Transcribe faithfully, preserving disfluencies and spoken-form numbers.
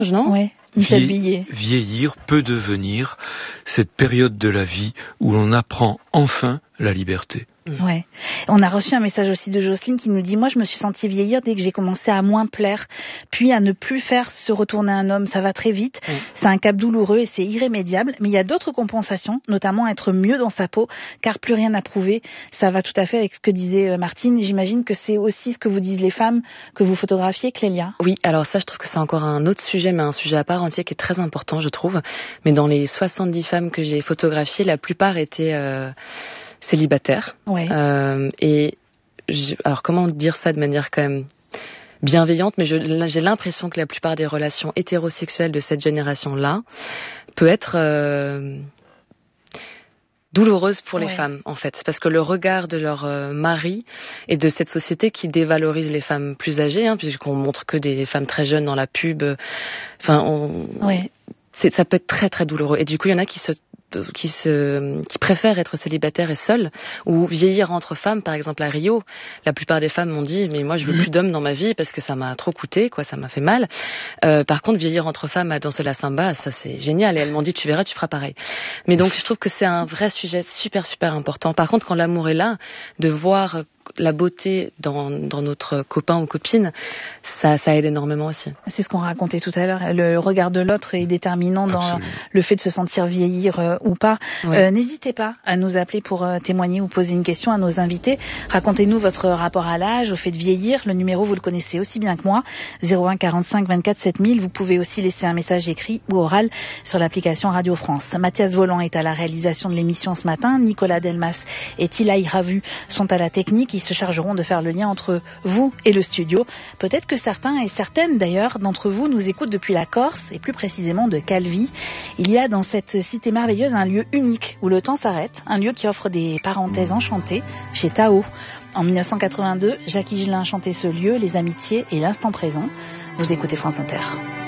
non ? Ouais. Michel Billet. Vieillir peut devenir cette période de la vie où l'on apprend enfin la liberté. Ouais. On a reçu un message aussi de Jocelyne qui nous dit « Moi, je me suis sentie vieillir dès que j'ai commencé à moins plaire, puis à ne plus faire se retourner un homme. Ça va très vite, mmh. c'est un cap douloureux et c'est irrémédiable. Mais il y a d'autres compensations, notamment être mieux dans sa peau, car plus rien à prouver. Ça va tout à fait avec ce que disait Martine. Et j'imagine que c'est aussi ce que vous disent les femmes que vous photographiez, Clélia. Oui, alors ça, je trouve que c'est encore un autre sujet, mais un sujet à part entier qui est très important, je trouve. Mais dans les soixante-dix femmes que j'ai photographiées, la plupart étaient... Euh... célibataire. Ouais. Euh, et je, alors comment dire ça de manière quand même bienveillante, mais je, j'ai l'impression que la plupart des relations hétérosexuelles de cette génération-là peut être euh, douloureuse pour les ouais. femmes, en fait. Parce que le regard de leur euh, mari et de cette société qui dévalorise les femmes plus âgées, hein, puisqu'on montre que des femmes très jeunes dans la pub, enfin, on... ouais. c'est, ça peut être très très douloureux. Et du coup, il y en a qui se qui se qui préfèrent être célibataires et seuls, ou vieillir entre femmes, par exemple à Rio. La plupart des femmes m'ont dit mais moi je veux plus d'hommes dans ma vie parce que ça m'a trop coûté, quoi, ça m'a fait mal. Euh, par contre vieillir entre femmes à danser la samba, ça c'est génial. Et elles m'ont dit tu verras, tu feras pareil. Mais donc je trouve que c'est un vrai sujet super super important. Par contre quand l'amour est là, de voir la beauté dans, dans notre copain ou copine, ça, ça aide énormément aussi. C'est ce qu'on racontait tout à l'heure. Le regard de l'autre est déterminant dans Absolument. Le fait de se sentir vieillir euh, ou pas. Oui. Euh, n'hésitez pas à nous appeler pour euh, témoigner ou poser une question à nos invités. Racontez-nous votre rapport à l'âge, au fait de vieillir. Le numéro, vous le connaissez aussi bien que moi. zéro un quarante-cinq vingt-quatre sept mille. Vous pouvez aussi laisser un message écrit ou oral sur l'application Radio France. Mathias Volant est à la réalisation de l'émission ce matin. Nicolas Delmas et Tilaï Ravu sont à la technique. Ils se chargeront de faire le lien entre vous et le studio. Peut-être que certains et certaines d'ailleurs d'entre vous nous écoutent depuis la Corse et plus précisément de Calvi. Il y a dans cette cité merveilleuse un lieu unique où le temps s'arrête, un lieu qui offre des parenthèses enchantées chez Tao. En dix-neuf cent quatre-vingt-deux, Jacques Higelin chantait ce lieu, les amitiés et l'instant présent. Vous écoutez France Inter.